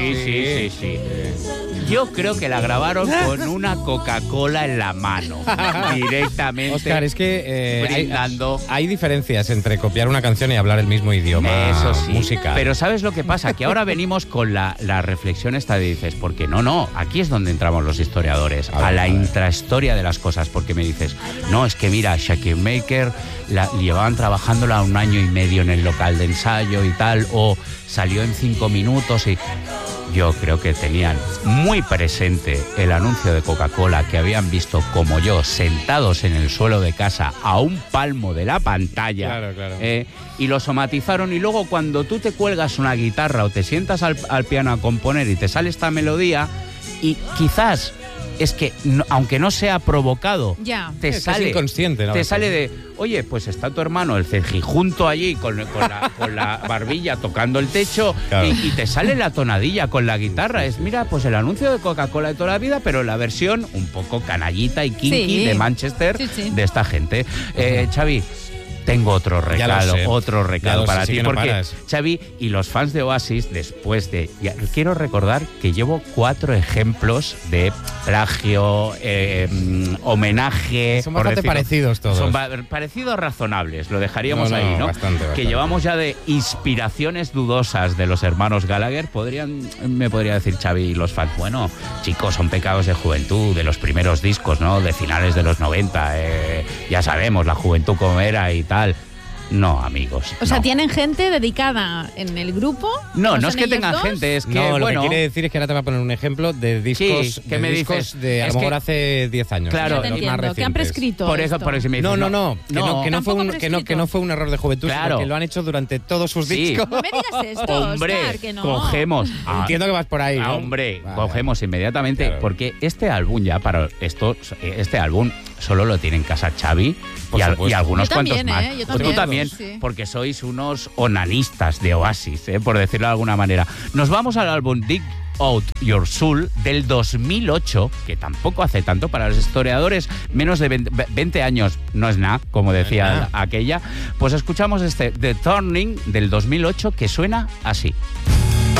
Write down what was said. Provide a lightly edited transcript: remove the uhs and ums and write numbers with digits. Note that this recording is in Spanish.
Sí. Yo creo que la grabaron con una Coca-Cola en la mano, directamente. Óscar, es que brindando. hay diferencias entre copiar una canción y hablar el mismo idioma Eso sí. musical. Pero ¿sabes lo que pasa? Que ahora venimos con la reflexión esta de dices, porque no, aquí es donde entramos los historiadores, a la intrahistoria de las cosas, porque me dices, no, es que mira, Shakir Maker llevaban trabajándola 1 año y medio en el local de ensayo y tal, o salió en 5 minutos y... Yo creo que tenían muy presente el anuncio de Coca-Cola que habían visto como yo, sentados en el suelo de casa a un palmo de la pantalla. Claro. Y lo somatizaron, y luego cuando tú te cuelgas una guitarra o te sientas al piano a componer y te sale esta melodía, y quizás es que aunque no sea provocado, te sale inconsciente, ¿no? Te sale de, oye, pues está tu hermano el cejijunto allí con la barbilla tocando el techo, claro. y te sale la tonadilla con la guitarra. Es, mira, pues el anuncio de Coca-Cola de toda la vida, pero la versión un poco canallita y kinky de Manchester, de esta gente. Xavi, tengo otro regalo para ti, porque Xavi y los fans de Oasis, después de... quiero recordar que llevo 4 ejemplos de plagio, homenaje... Son bastante parecidos todos. Son parecidos razonables, lo dejaríamos ahí, ¿no? Bastante. Que llevamos ya de inspiraciones dudosas de los hermanos Gallagher. Me podría decir Xavi y los fans, bueno, chicos, son pecados de juventud, de los primeros discos, ¿no? De finales de los 90, ya sabemos la juventud como era y tal. No, amigos. O sea, ¿tienen gente dedicada en el grupo? No es que tengan gente, es que, lo que quiere decir es que ahora te va a poner un ejemplo de discos, ¿qué me dices? De a lo mejor hace 10 años. Claro, que han prescrito. Por eso me dices, que no fue un error de juventud, sino que lo han hecho durante todos sus discos. No me digas esto, hombre, Oscar, que no. cogemos. Entiendo que vas por ahí, ¿no? Hombre, cogemos inmediatamente, porque este álbum este álbum solo lo tiene en casa Xavi y algunos cuantos más. Tú también, porque sois unos onanistas de Oasis, por decirlo de alguna manera. Nos vamos al álbum Dig Out Your Soul del 2008, que tampoco hace tanto para los historiadores, menos de 20 años no es nada, como decía aquella. Pues escuchamos The Turning del 2008, que suena así.